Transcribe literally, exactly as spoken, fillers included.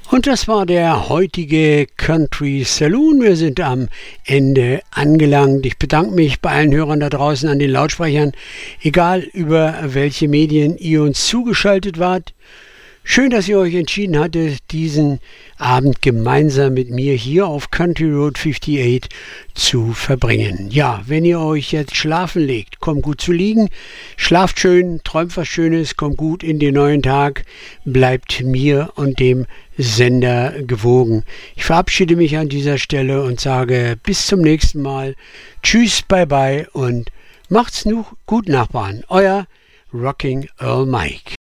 Und das war der heutige Country Saloon. Wir sind am Ende angelangt. Ich bedanke mich bei allen Hörern da draußen an den Lautsprechern, egal über welche Medien ihr uns zugeschaltet wart. Schön, dass ihr euch entschieden hattet, diesen Abend gemeinsam mit mir hier auf Country Road achtundfünfzig zu verbringen. Ja, wenn ihr euch jetzt schlafen legt, kommt gut zu liegen, schlaft schön, träumt was Schönes, kommt gut in den neuen Tag, bleibt mir und dem Sender gewogen. Ich verabschiede mich an dieser Stelle und sage bis zum nächsten Mal. Tschüss, bye bye und macht's nu gut, Nachbarn. Euer Rocking Earl Mike.